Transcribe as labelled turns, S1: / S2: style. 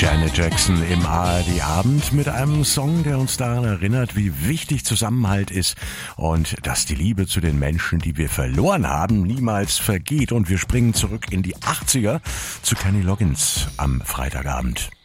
S1: Janet Jackson im ARD-Abend mit einem Song, der uns daran erinnert, wie wichtig Zusammenhalt ist und dass die Liebe zu den Menschen, die wir verloren haben, niemals vergeht. Und wir springen zurück in die 80er zu Kenny Loggins am Freitagabend.